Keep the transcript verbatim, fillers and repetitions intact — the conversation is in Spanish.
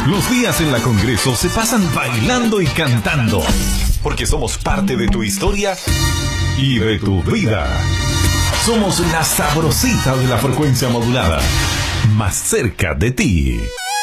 Los días en la Congreso se pasan bailando y cantando, porque somos parte de tu historia y de tu vida. Somos la sabrosita de la frecuencia modulada, más cerca de ti.